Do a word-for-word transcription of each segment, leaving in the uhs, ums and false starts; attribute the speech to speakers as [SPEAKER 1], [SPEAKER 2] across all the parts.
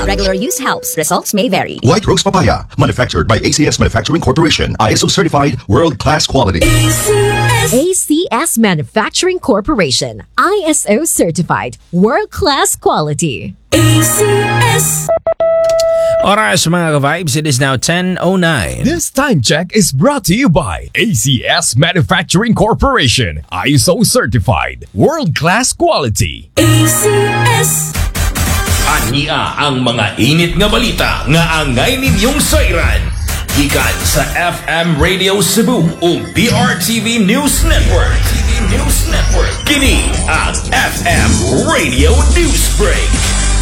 [SPEAKER 1] regular use helps. Results may vary.
[SPEAKER 2] White Rose Papaya, manufactured by A C S Manufacturing Corporation, I S O certified, world-class quality.
[SPEAKER 1] A C S Manufacturing Corporation, I S O certified, world-class quality.
[SPEAKER 3] A C S.
[SPEAKER 4] Oras mga ka-vibes, it is now ten oh nine.
[SPEAKER 5] This time check is brought to you by A C S Manufacturing Corporation, I S O certified, world-class quality.
[SPEAKER 3] A C S.
[SPEAKER 6] Ania ang mga init nga balita nga angay ninyong sayran. Gikan sa F M Radio Cebu o B R T V News Network. T V News Network. Kini ang F M Radio Newsbreak.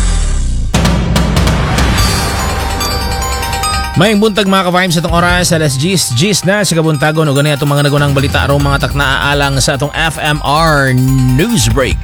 [SPEAKER 4] May buntag mga ka-vibes sa itong oras, alas G's, G's na sa kabuntagon o ganyan itong mga nagunang balita arong mga taknaalang sa itong F M R Newsbreak.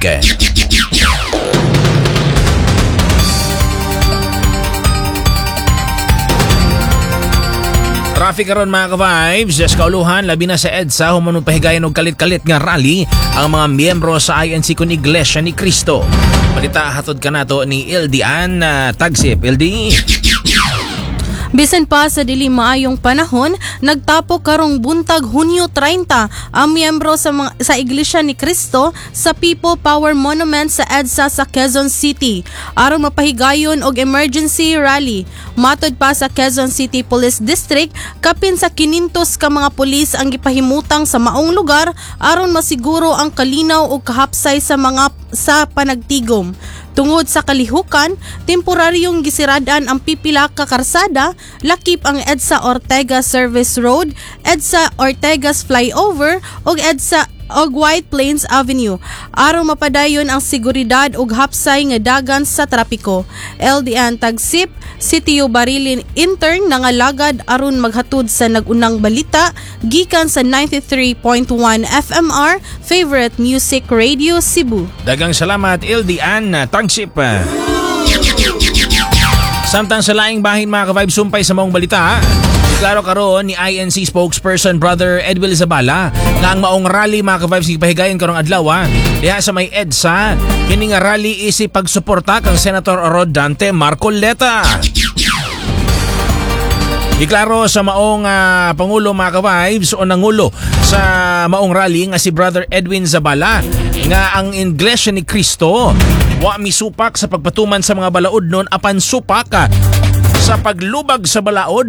[SPEAKER 4] Traffic karon mga ka-vibes, sa kauluhan, labi na sa EDSA, humanong pahigayan og kalit-kalit nga rally ang mga miyembro sa I N C kun Iglesia ni Cristo. Balita hatod ka nato ni Ildian uh, Tagsip. Ildi.
[SPEAKER 7] Bisan pa sa dili maayong panahon, nagtapo karong buntag Hunyo treinta ang miyembro sa mga, sa Iglesia ni Cristo sa People Power Monument sa EDSA sa Quezon City aron mapahigayon og emergency rally. Matod pa sa Quezon City Police District, kapin sa kinintos ka mga pulis ang gipahimutang sa maong lugar aron masiguro ang kalinaw ug kahapsay sa mga sa panagtigom. Tungod sa kalihukan, temporaryong gisiradan ang pipila ka karsada, lakip ang EDSA Ortega Service Road, EDSA Ortega's Flyover ug EDSA og White Plains Avenue aron mapadayon ang seguridad ug hapsay nga dagan sa trapiko. L D N Tagsip, Sitio Barilin intern nangalagad aron maghatud sa nagunang balita gikan sa ninety-three point one F M R Favorite Music Radio Cebu.
[SPEAKER 4] Dagang salamat L D N Tagsip. Samtang sa laing bahin mga ka-vibes, sumpay sa maong balita. Klaro karon ni I N C spokesperson Brother Edwil Zabala nga ang maong rally mga ka-vibes gipahigayon karong adlaw diha sa may EDSA. Kini nga rally isi pagsuporta kang Senator Rodante Marcoleta. Iklaro sa maong uh, Pangulo mga ka-vibes o nangulo sa maong rally nga si Brother Edwin Zabala nga ang Iglesia ni Cristo wa misupak sa pagpatuman sa mga balaod nun apan supak sa paglubag sa balaod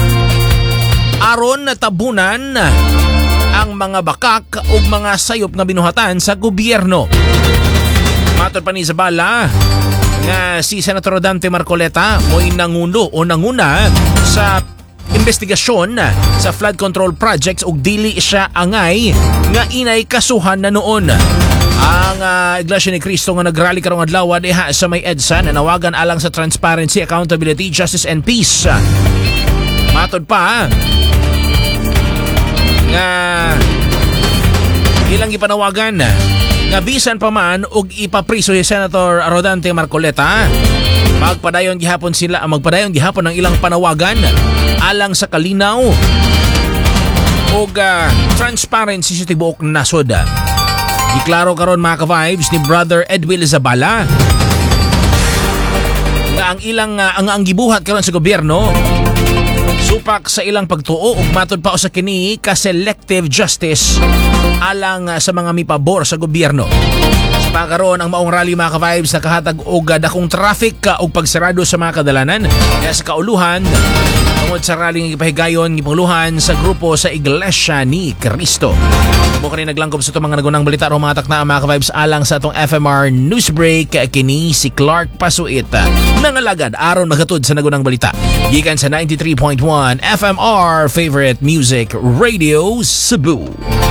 [SPEAKER 4] aron tabunan ang mga bakak o mga sayop nga binuhatan sa gobyerno. Matod pa ni Zabala nga si Senator Dante Marcoleta mo'y nanguno o nanguna sa investigasyon sa flood control projects ug dili siya angay nga inay kasuhan na noon. Ang uh, Iglesia ni Cristo nga nagrally karong adlaw diha sa may EDSA nanawagan alang sa transparency, accountability, justice and peace. Matod pa nga ilang ipanawagan nga bisan pa man og ipapriso si Senator Rodante Marcoleta, magpadayon gihapon sila magpadayon gihapon ang ilang panawagan alang sa kalinaw og uh, transparency sa tibuok nasod. Iklaro karon mga ka-vibes ni Brother Edwil Zabala nga ang ilang uh, ang ang gibuhat karon sa gobyerno supak sa ilang pagtuo ug matod pa sa kini ka selective justice alang uh, sa mga mipabor sa gobyerno. Sa pagkaroon ang maong rally mga ka-vibes nakahatag og uh, dakong traffic uh, ug pagsarado sa mga kadalanan kaya sa kauluhan tungod sa rally nga gipahigayon gipanguluhan sa grupo sa Iglesia ni Cristo. Mo kani naglangkob sa itong mga nagunang balita o mga takna mga ka-vibes alang sa itong F M R Newsbreak. Kini si Clark Pasuit nangalagad aron maghatod sa nagunang balita gikan sa ninety-three point one F M R Favorite Music Radio Cebu.